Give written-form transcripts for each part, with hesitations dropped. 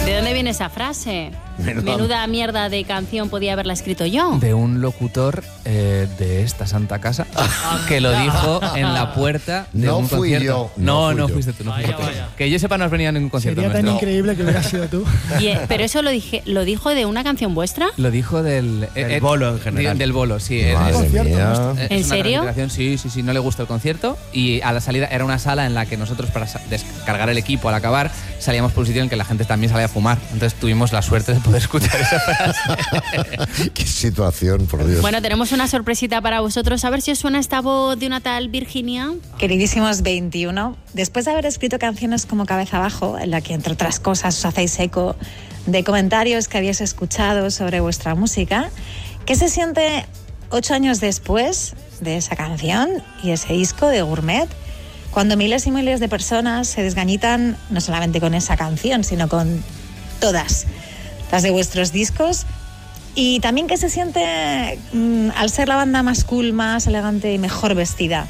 ¿De dónde viene esa frase? Menuda mierda de canción podía haberla escrito yo. De un locutor de esta santa casa que lo dijo en la puerta de un concierto. No fuiste tú. Vaya. Que yo sepa, no has venido a ningún concierto. Sería tan nuestro. increíble que hubiera sido tú. Pero eso lo dijo de una canción vuestra. Lo dijo del bolo en general. Del bolo, sí. Madre mía. ¿En serio? Sí, no le gustó el concierto y a la salida era una sala en la que nosotros para descargar el equipo al acabar salíamos por un sitio en que la gente también salía a fumar. Entonces tuvimos la suerte de poder escuchar esa frase. Qué situación, por Dios. Bueno, tenemos una sorpresita para vosotros. A ver si os suena esta voz de una tal Virginia. Queridísimos 21, después de haber escrito canciones como Cabeza Abajo, en la que entre otras cosas os hacéis eco de comentarios que habéis escuchado sobre vuestra música, ¿qué se siente 8 años después de esa canción y ese disco de Gourmet, cuando miles y miles de personas se desgañitan no solamente con esa canción, sino con todas las de vuestros discos? Y también qué se siente al ser la banda más cool, más elegante y mejor vestida.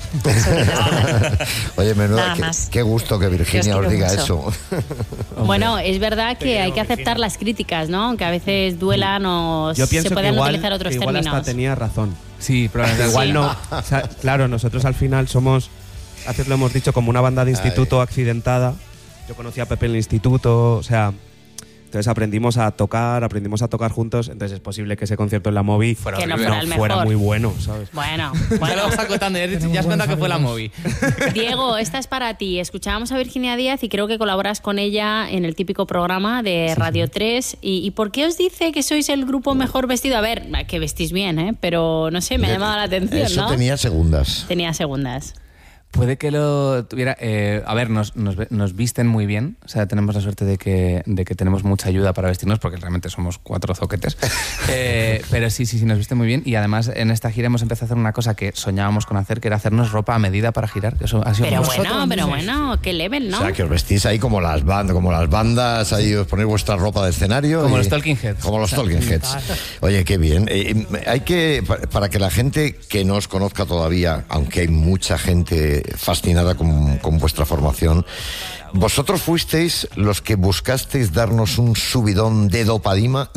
Oye, Nada más. qué gusto que Virginia os diga mucho. eso. Bueno, es verdad que hay que aceptar las críticas, ¿no? Aunque a veces duelan o Yo pienso se puedan que utilizar otros igual términos. hasta tenía razón. Sí, probablemente. Igual no. O sea, claro, nosotros al final somos, antes lo hemos dicho, como una banda de instituto accidentada. Yo conocí a Pepe en el instituto, o sea, entonces aprendimos a tocar juntos. Entonces es posible que ese concierto en la Movi Que no fuera el fuera mejor. muy bueno, ¿sabes? Bueno. Ya lo vas acotando, ya has contado que fue la Movi. Diego, esta es para ti. Escuchábamos a Virginia Díaz y creo que colaboras con ella en el típico programa de Radio 3. ¿Y por qué os dice que sois el grupo mejor vestido? A ver, que vestís bien, pero no sé, me ha llamado la atención, Eso ¿no? tenía segundas. Tenía segundas. Puede que lo tuviera. A ver, nos visten muy bien. O sea, tenemos la suerte de que tenemos mucha ayuda para vestirnos, porque realmente somos 4 zoquetes. Pero sí, nos visten muy bien. Y además, en esta gira hemos empezado a hacer una cosa que soñábamos con hacer, que era hacernos ropa a medida para girar. Eso ha sido Pero bueno, qué level, ¿no? O sea, que os vestís ahí como las bandas, ahí os ponéis vuestra ropa de escenario. Como los Talking Heads. Como los Talking Heads. Oye, qué bien. Hay que, para que la gente que no os conozca todavía, aunque hay mucha gente fascinada con vuestra formación, vosotros fuisteis los que buscasteis darnos un subidón de dopamina,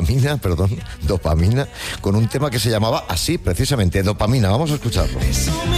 con un tema que se llamaba así, precisamente, Dopamina. Vamos a escucharlo.